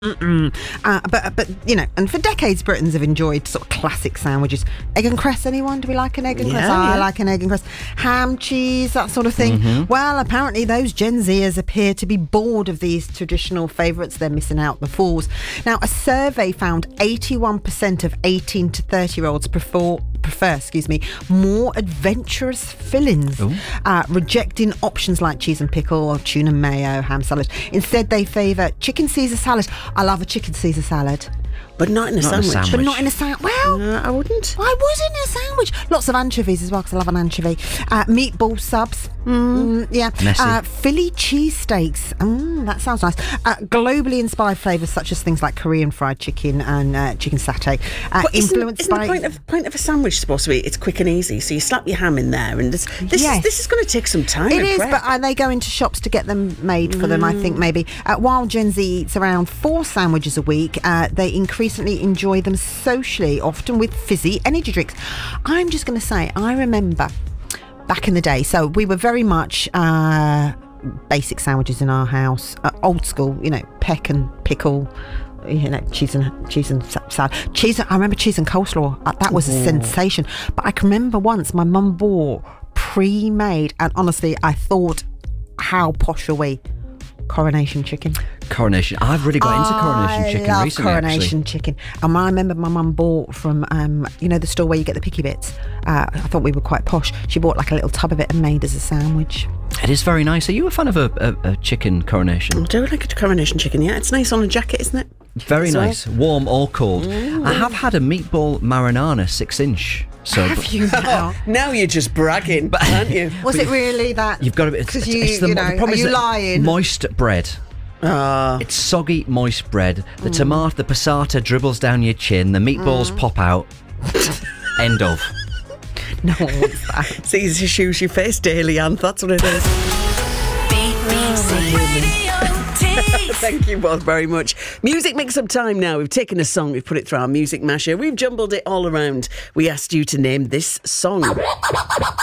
But you know, and for decades Britons have enjoyed sort of classic sandwiches. Egg and cress, anyone? Do we like an egg and cress? I like an egg and cress. Ham, cheese, that sort of thing. Well, apparently those Gen Zers appear to be bored of these traditional favourites. They're missing out the falls. Now, a survey found 81% of 18 to 30-year-olds prefer more adventurous fillings, rejecting options like cheese and pickle or tuna mayo, ham salad. Instead, they favour chicken Caesar salad. I love a chicken Caesar salad. But not in a sandwich. But not in a sandwich. Well, I wouldn't. I would in a sandwich. Lots of anchovies as well, because I love an anchovy. Meatball subs. Philly cheesesteaks. That sounds nice. Globally inspired flavours such as things like Korean fried chicken and chicken satay. Isn't the point of a sandwich supposed to be it's quick and easy? So you slap your ham in there, and this is going to take some time. It is, but they go into shops to get them made for them, I think, maybe. While Gen Z eats around 4 sandwiches a week, they increasingly enjoy them socially, often with fizzy energy drinks. I'm just going to say, I remember back in the day, so we were very much basic sandwiches in our house, old school, you know, peck and pickle, you know, cheese and salad. I remember cheese and coleslaw. That was a sensation. But I can remember once my mum bought pre-made, and honestly, I thought, how posh are we? Coronation chicken. Coronation. I've really got into Coronation chicken love recently. Coronation chicken. And I remember my mum bought from, you know, the store where you get the picky bits. I thought we were quite posh. She bought like a little tub of it and made as a sandwich. It is very nice. Are you a fan of a chicken Coronation? I do like a Coronation chicken, yeah. It's nice on a jacket, isn't it? Very nice. Warm or cold. I have had a meatball marinara 6-inch. So, have you now? Now you're just bragging, aren't you? Was it really that? You've got to be. Because the problem are is you lying? Moist bread. It's soggy, moist bread. The tomato, the passata dribbles down your chin. The meatballs pop out. End of. No one wants that. It's easy to shoes your face daily, Anne. That's what it is. Thank you both very much. Music mix-up time now. We've taken a song, we've put it through our music masher, we've jumbled it all around. We asked you to name this song.